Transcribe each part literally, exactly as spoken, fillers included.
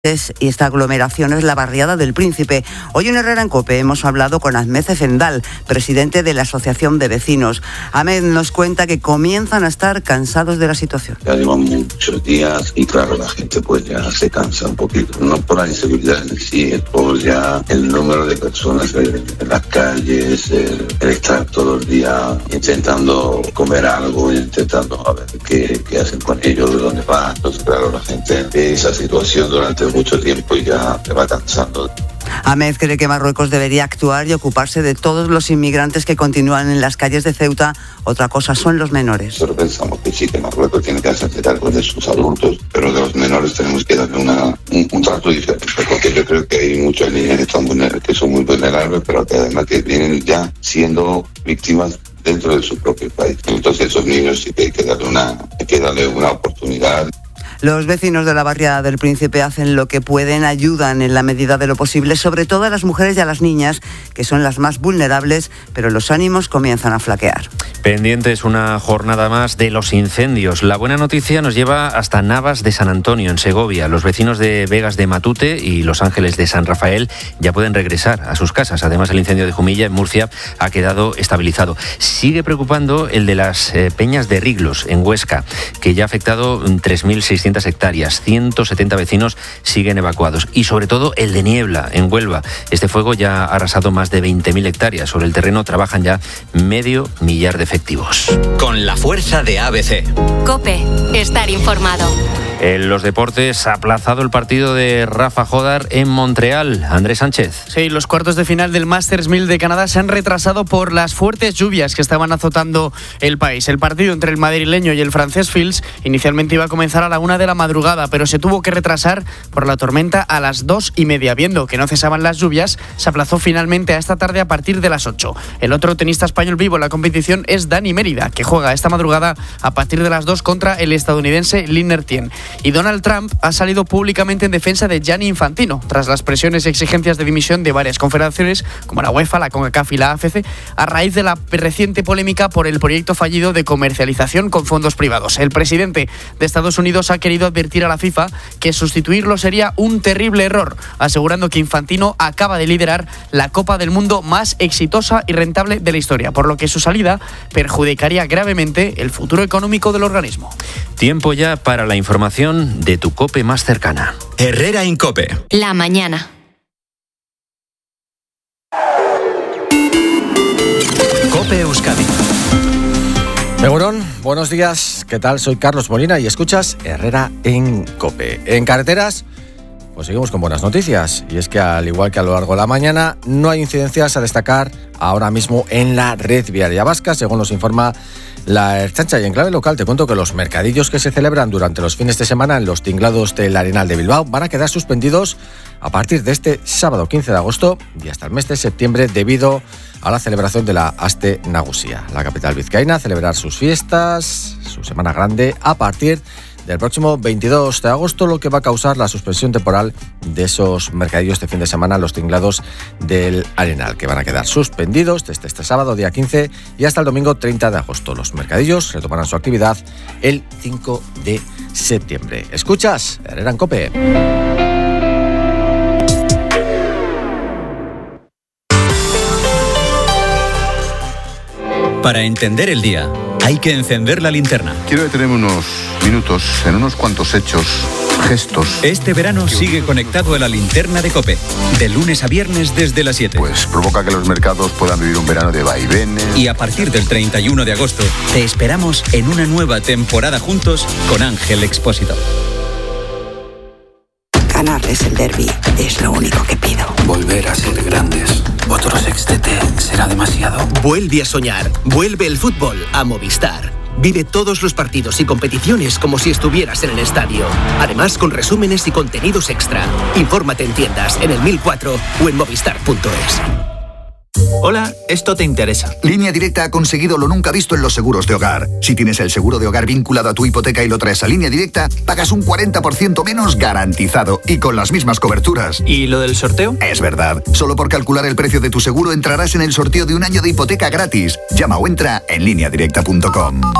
y esta aglomeración es la barriada del Príncipe. Hoy en Herrera en COPE hemos hablado con Ahmed Zendal, presidente de la Asociación de Vecinos. Ahmed nos cuenta que comienzan a estar cansados de la situación. Ya llevan muchos días y claro, la gente pues ya se cansa un poquito, no por la inseguridad en sí, es por ya el número de personas en las calles, el, el estar todo el día intentando comer algo, intentando a ver qué, qué hacen con ellos, de dónde van. Entonces claro, la gente ve esa situación durante mucho tiempo y ya se va cansando. Ahmed cree que Marruecos debería actuar y ocuparse de todos los inmigrantes que continúan en las calles de Ceuta. Otra cosa son los menores. Nosotros pensamos que sí, que Marruecos tiene que hacerse cargo de sus adultos, pero de los menores tenemos que darle una, un, un trato diferente, porque yo creo que hay muchas niñas que, están vulner- que son muy vulnerables, pero que además que vienen ya siendo víctimas dentro de su propio país. Entonces esos niños sí que hay que darle una, hay que darle una oportunidad. Los vecinos de la barriada del Príncipe hacen lo que pueden, ayudan en la medida de lo posible, sobre todo a las mujeres y a las niñas, que son las más vulnerables, pero los ánimos comienzan a flaquear. Pendientes una jornada más de los incendios. La buena noticia nos lleva hasta Navas de San Antonio, en Segovia. Los vecinos de Vegas de Matute y Los Ángeles de San Rafael ya pueden regresar a sus casas. Además, el incendio de Jumilla, en Murcia, ha quedado estabilizado. Sigue preocupando el de las eh, Peñas de Riglos, en Huesca, que ya ha afectado tres mil seiscientas hectáreas. ciento setenta vecinos siguen evacuados. Y sobre todo el de Niebla, en Huelva. Este fuego ya ha arrasado más de veinte mil hectáreas. Sobre el terreno trabajan ya medio millar de efectivos. Con la fuerza de A B C. COPE. Estar informado. En los deportes, aplazado el partido de Rafa Jodar en Montreal. Andrés Sánchez. Sí, los cuartos de final del Masters mil de Canadá se han retrasado por las fuertes lluvias que estaban azotando el país. El partido entre el madrileño y el francés Fils inicialmente iba a comenzar a la una de la madrugada, pero se tuvo que retrasar por la tormenta a las dos y media. Viendo que no cesaban las lluvias, se aplazó finalmente a esta tarde a partir de las ocho. El otro tenista español vivo en la competición es Dani Mérida, que juega esta madrugada a partir de las dos contra el estadounidense Lin Tien. Y Donald Trump ha salido públicamente en defensa de Gianni Infantino, tras las presiones y exigencias de dimisión de varias confederaciones, como la UEFA, la CONCACAF y la A F C, a raíz de la reciente polémica por el proyecto fallido de comercialización con fondos privados. El presidente de Estados Unidos ha querido advertir a la FIFA que sustituirlo sería un terrible error, asegurando que Infantino acaba de liderar la Copa del Mundo más exitosa y rentable de la historia, por lo que su salida perjudicaría gravemente el futuro económico del organismo. Tiempo ya para la información de tu COPE más cercana. Herrera en COPE. La mañana. COPE Euskadi. Egunon, buenos días. ¿Qué tal? Soy Carlos Molina y escuchas Herrera en COPE. En carreteras, pues seguimos con buenas noticias. Y es que al igual que a lo largo de la mañana, no hay incidencias a destacar ahora mismo en la red viaria vasca, según nos informa la Ertzaintza. Y en clave local te cuento que los mercadillos que se celebran durante los fines de semana en los tinglados del Arenal de Bilbao van a quedar suspendidos a partir de este sábado quince de agosto y hasta el mes de septiembre debido a la celebración de la Aste Nagusia. La capital vizcaína a celebrar sus fiestas, su Semana Grande, a partir del próximo veintidós de agosto, lo que va a causar la suspensión temporal de esos mercadillos de fin de semana, los tinglados del Arenal, que van a quedar suspendidos desde este sábado, día quince, y hasta el domingo treinta de agosto. Los mercadillos retomarán su actividad el cinco de septiembre. ¿Escuchas? Herrera en COPE. Para entender el día, hay que encender la linterna. Quiero detenerme unos minutos en unos cuantos hechos, gestos. Este verano sigue conectado a la linterna de COPE, de lunes a viernes desde las siete. Pues provoca que los mercados puedan vivir un verano de vaivenes. Y a partir del treinta y uno de agosto, te esperamos en una nueva temporada juntos con Ángel Expósito. Ganarles el derbi es lo único que pido. Volver a ser grandes. Otro sextete será demasiado. Vuelve a soñar. Vuelve el fútbol a Movistar. Vive todos los partidos y competiciones como si estuvieras en el estadio. Además, con resúmenes y contenidos extra. Infórmate en tiendas, en el mil cuatro o en movistar punto es. Hola, esto te interesa. Línea Directa ha conseguido lo nunca visto en los seguros de hogar. Si tienes el seguro de hogar vinculado a tu hipoteca y lo traes a Línea Directa, pagas un cuarenta por ciento menos garantizado y con las mismas coberturas. ¿Y lo del sorteo? Es verdad. Solo por calcular el precio de tu seguro entrarás en el sorteo de un año de hipoteca gratis. Llama o entra en línea directa punto com.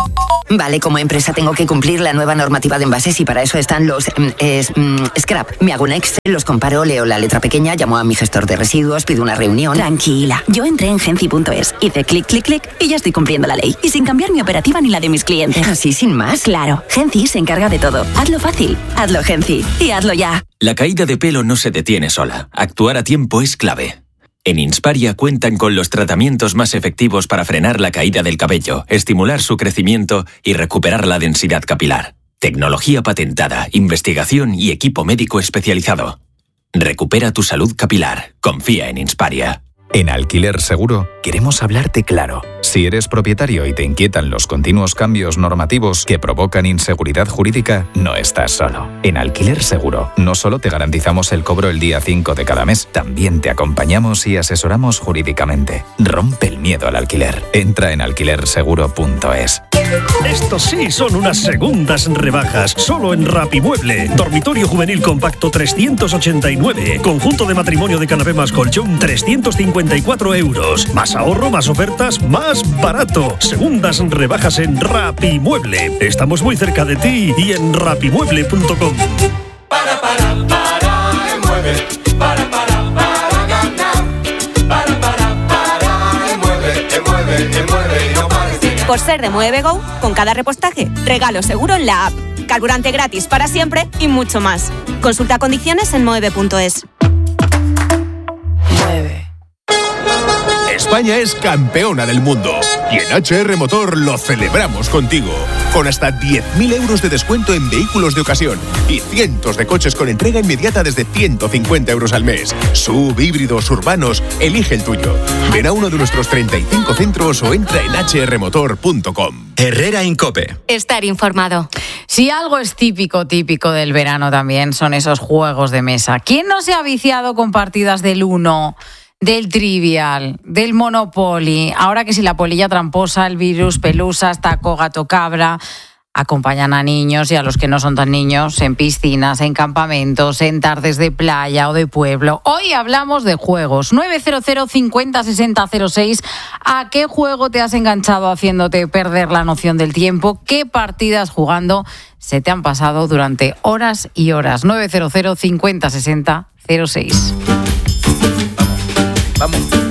Vale, como empresa tengo que cumplir la nueva normativa de envases y para eso están los eh, es, mm, scrap. Me hago un Excel, los comparo, leo la letra pequeña, llamo a mi gestor de residuos, pido una reunión. Tranquila, yo entré en genci punto es, hice clic, clic, clic y ya estoy cumpliendo la ley. Y sin cambiar mi operativa ni la de mis clientes. ¿Así sin más? Claro, Genci se encarga de todo. Hazlo fácil, hazlo Genci y hazlo ya. La caída de pelo no se detiene sola. Actuar a tiempo es clave. En Insparia cuentan con los tratamientos más efectivos para frenar la caída del cabello, estimular su crecimiento y recuperar la densidad capilar. Tecnología patentada, investigación y equipo médico especializado. Recupera tu salud capilar. Confía en Insparia. En Alquiler Seguro queremos hablarte claro. Si eres propietario y te inquietan los continuos cambios normativos que provocan inseguridad jurídica, no estás solo. En Alquiler Seguro no solo te garantizamos el cobro el día cinco de cada mes, también te acompañamos y asesoramos jurídicamente. Rompe el miedo al alquiler. Entra en alquiler seguro punto es. Estos sí son unas segundas rebajas, solo en Rapimueble. Dormitorio juvenil compacto trescientos ochenta y nueve. Conjunto de matrimonio de canapé más colchón trescientos cincuenta y cuatro euros. Más ahorro, más ofertas, más barato. Segundas rebajas en Rapimueble. Estamos muy cerca de ti y en rapimueble punto com. Para, para, para, mueve. Para, para, para ganar. Para, para, para, mueve, mueve, mueve y no pares de ganar. Por ser de Mueve Go, con cada repostaje, regalo seguro en la app. Carburante gratis para siempre y mucho más. Consulta condiciones en mueve punto es. España es campeona del mundo y en H R Motor lo celebramos contigo. Con hasta diez mil euros de descuento en vehículos de ocasión y cientos de coches con entrega inmediata desde ciento cincuenta euros al mes. Sub, híbridos, urbanos, elige el tuyo. Ven a uno de nuestros treinta y cinco centros o entra en hache erre motor punto com. Herrera Incope. Estar informado. Si algo es típico, típico del verano también, son esos juegos de mesa. ¿Quién no se ha viciado con partidas del Uno, del Trivial, del Monopoly? Ahora que si la polilla tramposa, el virus, pelusas, taco, gato, cabra, acompañan a niños y a los que no son tan niños en piscinas, en campamentos, en tardes de playa o de pueblo. Hoy hablamos de juegos. nueve cero cero cincuenta sesenta cero seis. ¿A qué juego te has enganchado haciéndote perder la noción del tiempo? ¿Qué partidas jugando se te han pasado durante horas y horas? nueve cero cero cincuenta sesenta cero seis. Vamos.